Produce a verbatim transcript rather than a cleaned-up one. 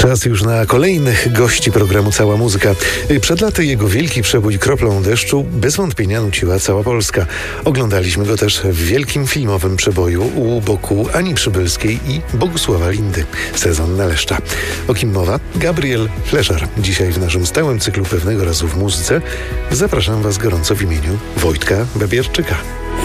Czas już na kolejnych gości programu Cała Muzyka. Przed laty jego wielki przebój Kroplą deszczu bez wątpienia nuciła cała Polska. Oglądaliśmy go też w wielkim filmowym przeboju u boku Ani Przybylskiej i Bogusława Lindy. Sezon na Leszcza. O kim mowa? Gabriel Fleszar. Dzisiaj w naszym stałym cyklu Pewnego razu w muzyce zapraszam Was gorąco w imieniu Wojtka Babierczyka.